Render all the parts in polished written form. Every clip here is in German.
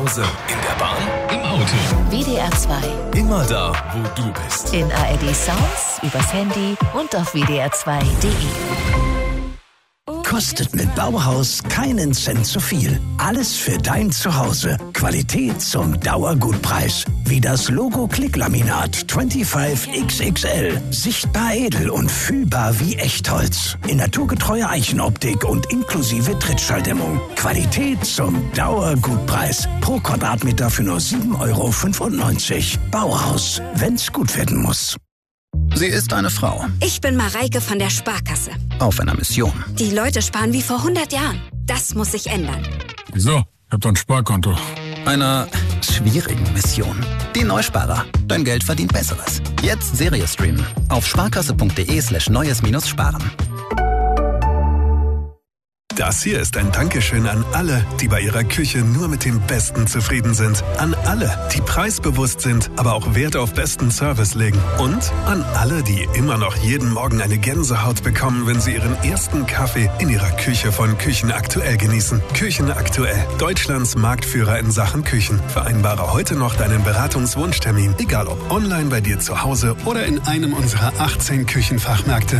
Hause, in der Bahn, im Auto. WDR 2. Immer da, wo du bist. In ARD Sounds, übers Handy und auf wdr2.de. Kostet mit Bauhaus keinen Cent zu viel. Alles für dein Zuhause. Qualität zum Dauergutpreis. Wie das Logo Klicklaminat 25XXL. Sichtbar edel und fühlbar wie Echtholz. In naturgetreuer Eichenoptik und inklusive Trittschalldämmung. Qualität zum Dauergutpreis. Pro Quadratmeter für nur 7,95 €. Bauhaus, wenn's gut werden muss. Sie ist eine Frau. Ich bin Mareike von der Sparkasse. Auf einer Mission. Die Leute sparen wie vor 100 Jahren. Das muss sich ändern. Wieso? Ich hab doch ein Sparkonto. Einer schwierigen Mission. Die Neusparer. Dein Geld verdient Besseres. Jetzt Serie streamen. Auf sparkasse.de/neues-sparen. Das hier ist ein Dankeschön an alle, die bei ihrer Küche nur mit dem Besten zufrieden sind. An alle, die preisbewusst sind, aber auch Wert auf besten Service legen. Und an alle, die immer noch jeden Morgen eine Gänsehaut bekommen, wenn sie ihren ersten Kaffee in ihrer Küche von Küchenaktuell genießen. Küchenaktuell, Deutschlands Marktführer in Sachen Küchen. Vereinbare heute noch deinen Beratungswunschtermin, egal ob online bei dir zu Hause oder in einem unserer 18 Küchenfachmärkte.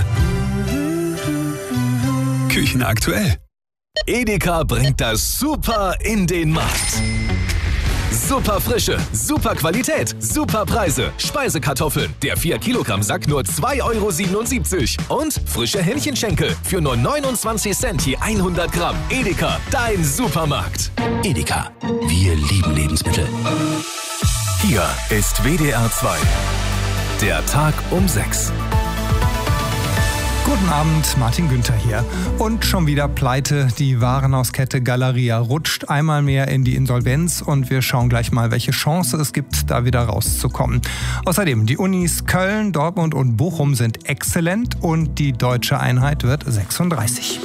Küchenaktuell. Edeka bringt das Super in den Markt. Super Frische, super Qualität, super Preise. Speisekartoffeln, der 4-Kilogramm-Sack nur 2,77 € Und frische Hähnchenschenkel für nur 29 Cent je 100 Gramm. Edeka, dein Supermarkt. Edeka, wir lieben Lebensmittel. Hier ist WDR 2. Der Tag um 6. Guten Abend, Martin Günther hier. Und schon wieder pleite. Die Warenhauskette Galeria rutscht einmal mehr in die Insolvenz und wir schauen gleich mal, welche Chance es gibt, da wieder rauszukommen. Außerdem, die Unis Köln, Dortmund und Bochum sind exzellent und die deutsche Einheit wird 36.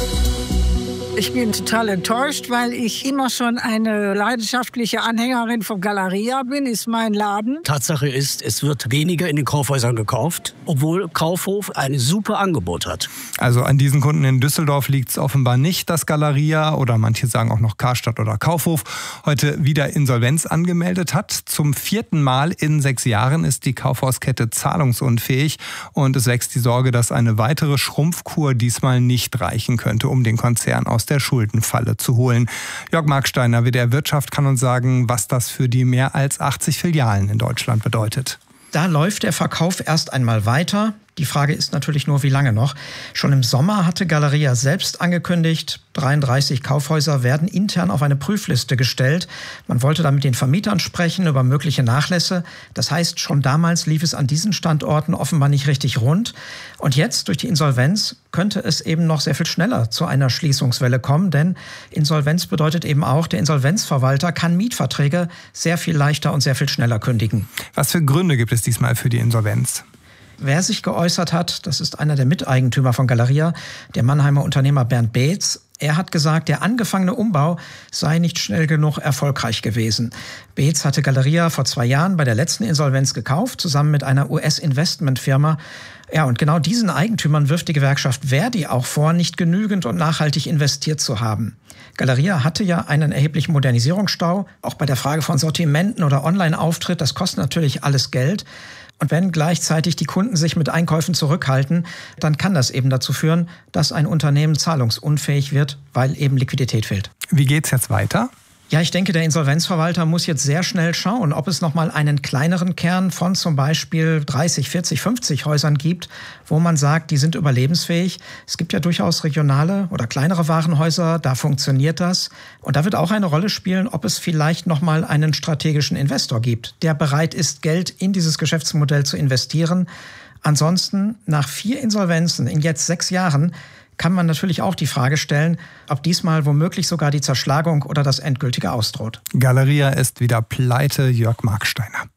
Ich bin total enttäuscht, weil ich immer schon eine leidenschaftliche Anhängerin von Galeria bin, ist mein Laden. Tatsache ist, es wird weniger in den Kaufhäusern gekauft, obwohl Kaufhof ein super Angebot hat. Also an diesen Kunden in Düsseldorf liegt es offenbar nicht, dass Galeria oder manche sagen auch noch Karstadt oder Kaufhof heute wieder Insolvenz angemeldet hat. Zum 4. Mal in 6 Jahren ist die Kaufhauskette zahlungsunfähig und es wächst die Sorge, dass eine weitere Schrumpfkur diesmal nicht reichen könnte, um den Konzern aus der Schuldenfalle zu holen. Jörg Marksteiner, WDR Wirtschaft, kann uns sagen, was das für die mehr als 80 Filialen in Deutschland bedeutet. Da läuft der Verkauf erst einmal weiter. Die Frage ist natürlich nur, wie lange noch. Schon im Sommer hatte Galeria selbst angekündigt, 33 Kaufhäuser werden intern auf eine Prüfliste gestellt. Man wollte da mit den Vermietern sprechen über mögliche Nachlässe. Das heißt, schon damals lief es an diesen Standorten offenbar nicht richtig rund. Und jetzt, durch die Insolvenz, könnte es eben noch sehr viel schneller zu einer Schließungswelle kommen. Denn Insolvenz bedeutet eben auch, der Insolvenzverwalter kann Mietverträge sehr viel leichter und sehr viel schneller kündigen. Was für Gründe gibt es diesmal für die Insolvenz? Wer sich geäußert hat, das ist einer der Miteigentümer von Galeria, der Mannheimer Unternehmer Bernd Beetz. Er hat gesagt, der angefangene Umbau sei nicht schnell genug erfolgreich gewesen. Beetz hatte Galeria vor 2 Jahren bei der letzten Insolvenz gekauft, zusammen mit einer US-Investmentfirma. Ja, und genau diesen Eigentümern wirft die Gewerkschaft Verdi auch vor, nicht genügend und nachhaltig investiert zu haben. Galeria hatte ja einen erheblichen Modernisierungsstau, auch bei der Frage von Sortimenten oder Online-Auftritt. Das kostet natürlich alles Geld. Und wenn gleichzeitig die Kunden sich mit Einkäufen zurückhalten, dann kann das eben dazu führen, dass ein Unternehmen zahlungsunfähig wird, weil eben Liquidität fehlt. Wie geht's jetzt weiter? Ja, ich denke, der Insolvenzverwalter muss jetzt sehr schnell schauen, ob es nochmal einen kleineren Kern von zum Beispiel 30, 40, 50 Häusern gibt, wo man sagt, die sind überlebensfähig. Es gibt ja durchaus regionale oder kleinere Warenhäuser, da funktioniert das. Und da wird auch eine Rolle spielen, ob es vielleicht nochmal einen strategischen Investor gibt, der bereit ist, Geld in dieses Geschäftsmodell zu investieren. Ansonsten, nach 4 Insolvenzen in jetzt 6 Jahren, kann man natürlich auch die Frage stellen, ob diesmal womöglich sogar die Zerschlagung oder das endgültige ausdroht. Galeria ist wieder pleite, Jörg Marksteiner.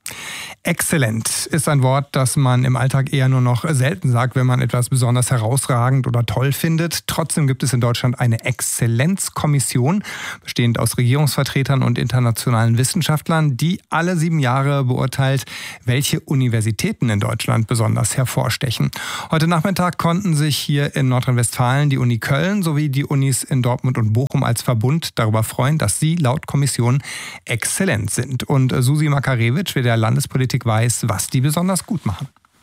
Exzellent ist ein Wort, das man im Alltag eher nur noch selten sagt, wenn man etwas besonders herausragend oder toll findet. Trotzdem gibt es in Deutschland eine Exzellenzkommission, bestehend aus Regierungsvertretern und internationalen Wissenschaftlern, die alle 7 Jahre beurteilt, welche Universitäten in Deutschland besonders hervorstechen. Heute Nachmittag konnten sich hier in Nordrhein-Westfalen die Uni Köln sowie die Unis in Dortmund und Bochum als Verbund darüber freuen, dass sie laut Kommission exzellent sind. Und Susi Makarewitsch, der Landespolitik weiß, was die besonders gut machen.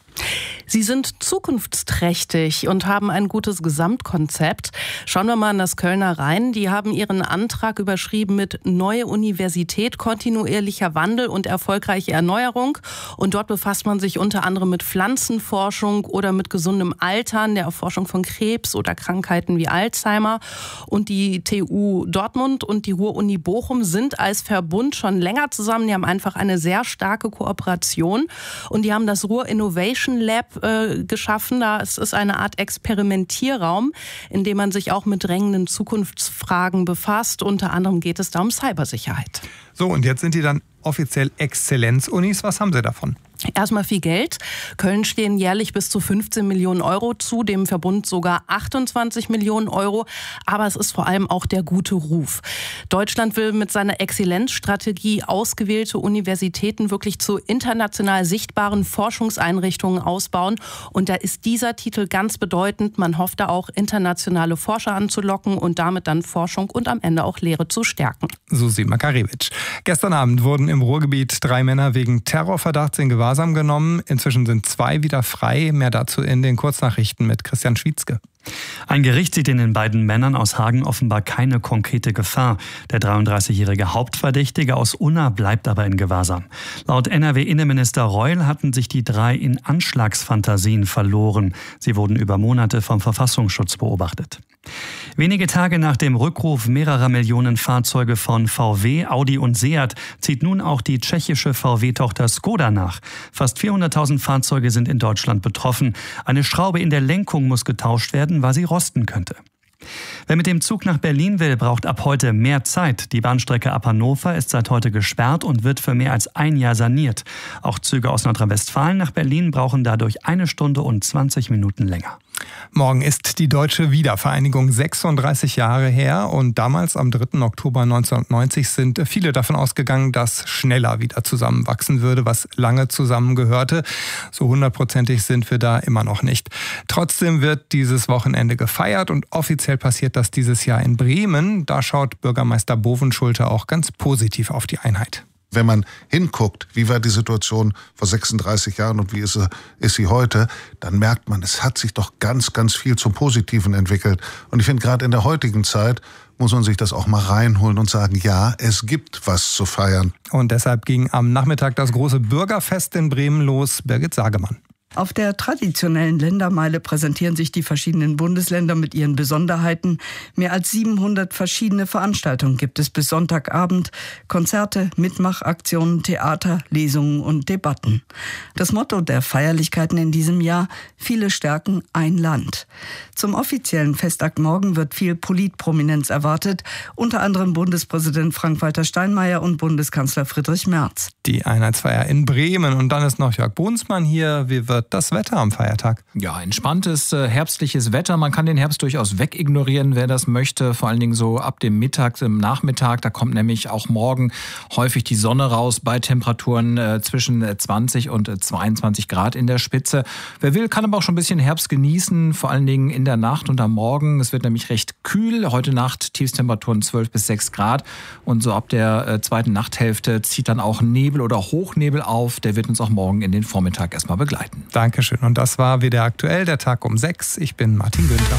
Sie sind zukunftsträchtig und haben ein gutes Gesamtkonzept. Schauen wir mal in das Kölner rein. Die haben ihren Antrag überschrieben mit Neue Universität, kontinuierlicher Wandel und erfolgreiche Erneuerung. Und dort befasst man sich unter anderem mit Pflanzenforschung oder mit gesundem Altern, der Erforschung von Krebs oder Krankheiten wie Alzheimer. Und die TU Dortmund und die Ruhr-Uni Bochum sind als Verbund schon länger zusammen. Die haben einfach eine sehr starke Kooperation. Und die haben das Ruhr Innovation Lab geschaffen. Das ist eine Art Experimentierraum, in dem man sich auch mit drängenden Zukunftsfragen befasst. Unter anderem geht es da um Cybersicherheit. So, und jetzt sind die dann offiziell Exzellenzunis. Was haben sie davon? Erstmal viel Geld. Köln stehen jährlich bis zu 15 Millionen Euro zu, dem Verbund sogar 28 Millionen Euro. Aber es ist vor allem auch der gute Ruf. Deutschland will mit seiner Exzellenzstrategie ausgewählte Universitäten wirklich zu international sichtbaren Forschungseinrichtungen ausbauen. Und da ist dieser Titel ganz bedeutend. Man hofft da auch, internationale Forscher anzulocken und damit dann Forschung und am Ende auch Lehre zu stärken. Susi Makarewitsch. Gestern Abend wurden im Ruhrgebiet 3 Männer wegen Terrorverdachts in Gewahrsam genommen. Inzwischen sind 2 wieder frei. Mehr dazu in den Kurznachrichten mit Christian Schwietzke. Ein Gericht sieht in den beiden Männern aus Hagen offenbar keine konkrete Gefahr. Der 33-jährige Hauptverdächtige aus Unna bleibt aber in Gewahrsam. Laut NRW-Innenminister Reul hatten sich die 3 in Anschlagsfantasien verloren. Sie wurden über Monate vom Verfassungsschutz beobachtet. Wenige Tage nach dem Rückruf mehrerer Millionen Fahrzeuge von VW, Audi und Seat zieht nun auch die tschechische VW-Tochter Skoda nach. Fast 400.000 Fahrzeuge sind in Deutschland betroffen. Eine Schraube in der Lenkung muss getauscht werden, weil sie rosten könnte. Wer mit dem Zug nach Berlin will, braucht ab heute mehr Zeit. Die Bahnstrecke ab Hannover ist seit heute gesperrt und wird für mehr als 1 Jahr saniert. Auch Züge aus Nordrhein-Westfalen nach Berlin brauchen dadurch 1 Stunde und 20 Minuten länger. Morgen ist die deutsche Wiedervereinigung 36 Jahre her und damals am 3. Oktober 1990 sind viele davon ausgegangen, dass schneller wieder zusammenwachsen würde, was lange zusammengehörte. So 100%ig sind wir da immer noch nicht. Trotzdem wird dieses Wochenende gefeiert und offiziell passiert das dieses Jahr in Bremen. Da schaut Bürgermeister Bovenschulte auch ganz positiv auf die Einheit. Wenn man hinguckt, wie war die Situation vor 36 Jahren und wie ist sie heute, dann merkt man, es hat sich doch ganz, ganz viel zum Positiven entwickelt. Und ich finde, gerade in der heutigen Zeit muss man sich das auch mal reinholen und sagen, ja, es gibt was zu feiern. Und deshalb ging am Nachmittag das große Bürgerfest in Bremen los. Birgit Sagemann. Auf der traditionellen Ländermeile präsentieren sich die verschiedenen Bundesländer mit ihren Besonderheiten. Mehr als 700 verschiedene Veranstaltungen gibt es bis Sonntagabend. Konzerte, Mitmachaktionen, Theater, Lesungen und Debatten. Das Motto der Feierlichkeiten in diesem Jahr: viele stärken ein Land. Zum offiziellen Festakt morgen wird viel Politprominenz erwartet. Unter anderem Bundespräsident Frank-Walter Steinmeier und Bundeskanzler Friedrich Merz. Die Einheitsfeier in Bremen. Und dann ist noch Jörg Brunsmann hier. Wie wird das Wetter am Feiertag? Ja, entspanntes, herbstliches Wetter. Man kann den Herbst durchaus wegignorieren, wer das möchte. Vor allen Dingen so ab dem Mittag, im Nachmittag. Da kommt nämlich auch morgen häufig die Sonne raus bei Temperaturen zwischen 20 und 22 Grad in der Spitze. Wer will, kann aber auch schon ein bisschen Herbst genießen, vor allen Dingen in der Nacht und am Morgen. Es wird nämlich recht kühl. Heute Nacht Tiefstemperaturen 12 bis 6 Grad. Und so ab der zweiten Nachthälfte zieht dann auch Nebel oder Hochnebel auf. Der wird uns auch morgen in den Vormittag erstmal begleiten. Dankeschön. Und das war WDR aktuell, der Tag um 6. Ich bin Martin Günther.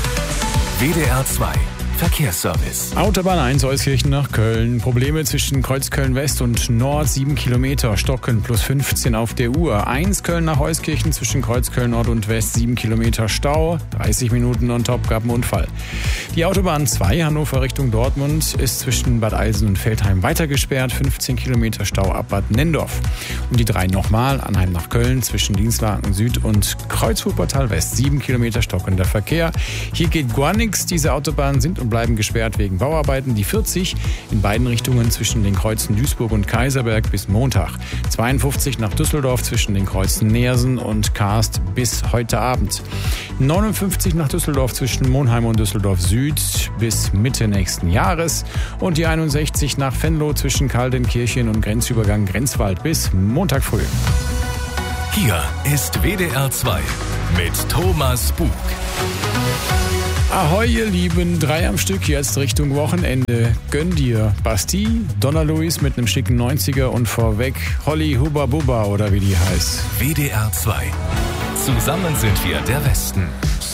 WDR 2 Verkehrsservice. Autobahn 1 Euskirchen nach Köln. Probleme zwischen Kreuzköln West und Nord, 7 Kilometer. Stocken plus 15 auf der Uhr. 1 Köln nach Euskirchen zwischen Kreuzköln Nord und West, 7 Kilometer Stau. 30 Minuten on top gab einen Unfall. Die Autobahn 2 Hannover Richtung Dortmund ist zwischen Bad Eilsen und Veltheim weiter gesperrt. 15 Kilometer Stau ab Bad Nendorf. Und die 3 nochmal. Anheim nach Köln zwischen Dienstlaken Süd und Kreuzwuppertal West. 7 Kilometer stockender Verkehr. Hier geht gar nichts. Diese Autobahnen sind Straßen bleiben gesperrt wegen Bauarbeiten. Die 40 in beiden Richtungen zwischen den Kreuzen Duisburg und Kaiserberg bis Montag. 52 nach Düsseldorf zwischen den Kreuzen Neersen und Karst bis heute Abend. 59 nach Düsseldorf zwischen Monheim und Düsseldorf Süd bis Mitte nächsten Jahres. Und die 61 nach Venlo zwischen Kaldenkirchen und Grenzübergang Grenzwald bis Montag früh. Hier ist WDR 2 mit Thomas Bug. Ahoi, ihr Lieben, 3 am Stück, jetzt Richtung Wochenende. Gönn dir Bastille, Donna Luis mit einem schicken 90er und vorweg Holly Hubba Bubba oder wie die heißt. WDR 2. Zusammen sind wir der Westen.